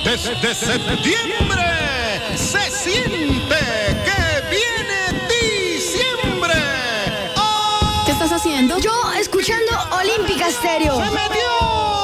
desde septiembre se siente que viene diciembre. ¡Oh! ¿Qué estás haciendo? Yo escuchando Olímpica Estéreo. ¡Se metió!